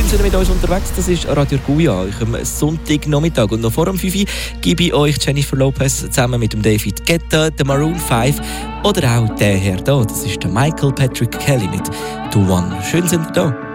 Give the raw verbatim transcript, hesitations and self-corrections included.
sind mit uns unterwegs. Das ist Radio Guia, euch am Sonntagnachmittag. Und noch vor dem fünf Uhr gebe ich euch Jennifer Lopez zusammen mit dem David Guetta, der Maroon fünf oder auch der Herr da. Das ist der Michael Patrick Kelly mit «The One». Schön sind ihr da.